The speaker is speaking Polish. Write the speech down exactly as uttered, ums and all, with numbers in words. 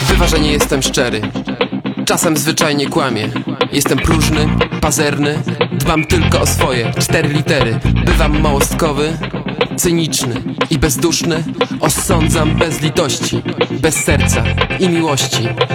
Bywa, że nie jestem szczery, czasem zwyczajnie kłamię. Jestem próżny, pazerny, dbam tylko o swoje cztery litery. Bywam małostkowy, cyniczny i bezduszny. Osądzam bez litości, bez serca i miłości.